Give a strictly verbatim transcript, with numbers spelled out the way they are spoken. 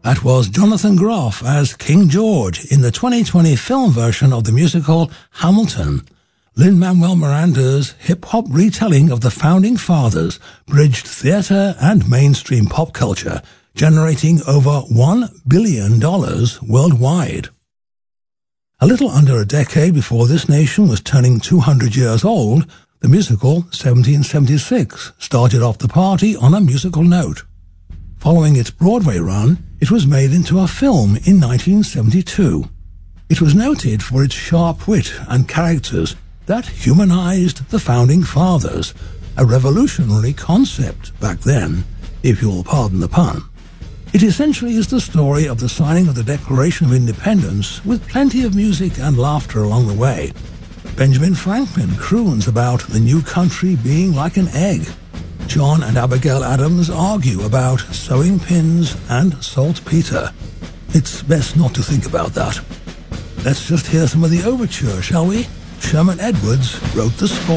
That was Jonathan Groff as King George in the twenty twenty film version of the musical Hamilton. Lin-Manuel Miranda's hip-hop retelling of the Founding Fathers bridged theatre and mainstream pop culture, generating over one billion dollars worldwide. A little under a decade before this nation was turning two hundred years old, the musical seventeen seventy-six started off the party on a musical note. Following its Broadway run, it was made into a film in nineteen seventy-two. It was noted for its sharp wit and characters that humanized the Founding Fathers, a revolutionary concept back then, if you'll pardon the pun. It essentially is the story of the signing of the Declaration of Independence with plenty of music and laughter along the way. Benjamin Franklin croons about the new country being like an egg. John and Abigail Adams argue about sewing pins and saltpeter. It's best not to think about that. Let's just hear some of the overture, shall we? Sherman Edwards wrote the score.